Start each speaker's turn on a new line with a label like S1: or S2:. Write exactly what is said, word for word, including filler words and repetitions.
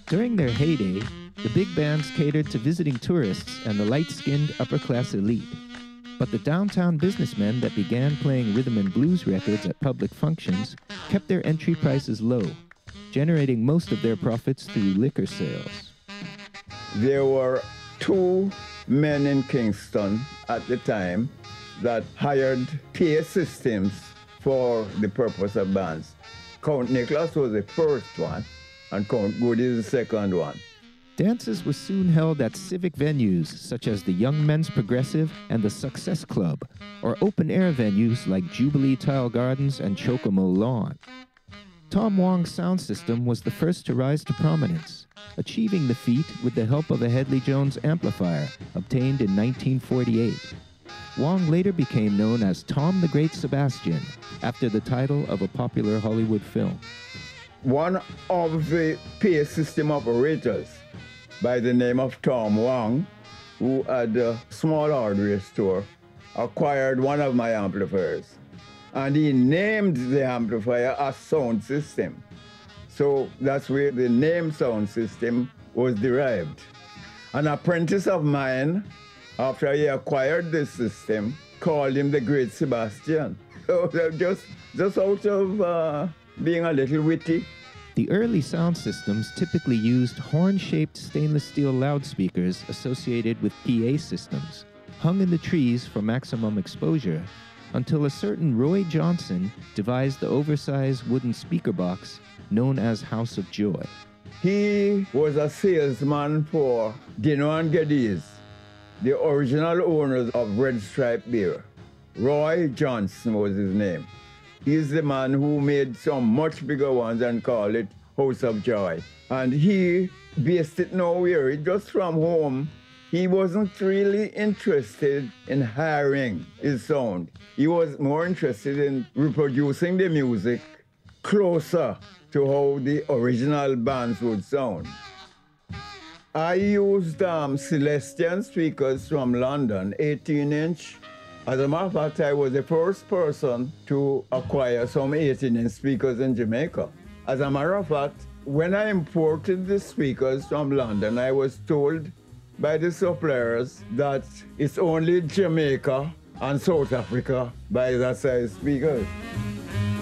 S1: During their heyday, the big bands catered to visiting tourists and the light-skinned upper-class elite. But the downtown businessmen that began playing rhythm and blues records at public functions kept their entry prices low, generating most of their profits through liquor sales.
S2: There were two men in Kingston at the time that hired P A systems for the purpose of bands. Count Nicholas was the first one, and Count Goody is the second one.
S1: Dances were soon held at civic venues such as the Young Men's Progressive and the Success Club, or open-air venues like Jubilee Tile Gardens and Chocomo Lawn. Tom Wong's sound system was the first to rise to prominence, achieving the feat with the help of a Hedley Jones amplifier obtained in nineteen forty-eight. Wong later became known as Tom the Great Sebastian, after the title of a popular Hollywood film.
S2: One of the P A system operators by the name of Tom Wong, who had a small hardware store, acquired one of my amplifiers. And he named the amplifier a sound system. So that's where the name sound system was derived. An apprentice of mine, after he acquired this system, called him the Great Sebastian. So just, just out of uh, being a little witty.
S1: The early sound systems typically used horn-shaped stainless steel loudspeakers associated with P A systems, hung in the trees for maximum exposure, until a certain Roy Johnson devised the oversized wooden speaker box known as House of Joy.
S2: He was a salesman for Dino and Geddes, the original owners of Red Stripe Beer. Roy Johnson was his name. He's the man who made some much bigger ones and called it House of Joy. And he based it nowhere, just from home. He wasn't really interested in hiring his sound. He was more interested in reproducing the music closer to how the original bands would sound. I used um, Celestion speakers from London, eighteen inch. As a matter of fact, I was the first person to acquire some eighteen inch speakers in Jamaica. As a matter of fact, when I imported the speakers from London, I was told by the suppliers that it's only Jamaica and South Africa buy that size speakers.